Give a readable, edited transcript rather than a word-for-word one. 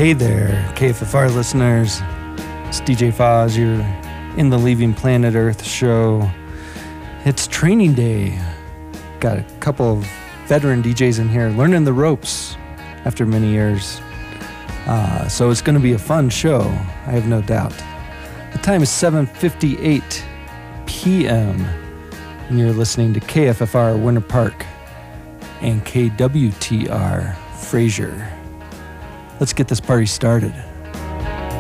Hey there, KFFR listeners. It's DJ Foz. You're in the Leaving Planet Earth show. It's training day. Got a couple of veteran DJs in here learning the ropes after many years. So it's going to be a fun show, I have no doubt. The time is 7:58 p.m. and you're listening to KFFR Winter Park and KWTR Fraser. Let's get this party started.